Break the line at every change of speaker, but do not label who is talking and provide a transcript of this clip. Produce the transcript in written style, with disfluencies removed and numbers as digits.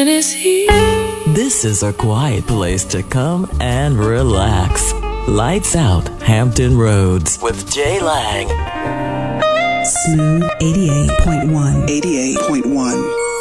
Tennessee.
This is a quiet place to come and relax. Lights Out Hampton Roads with Jay Lang.
Smooth 88.1. 88.1.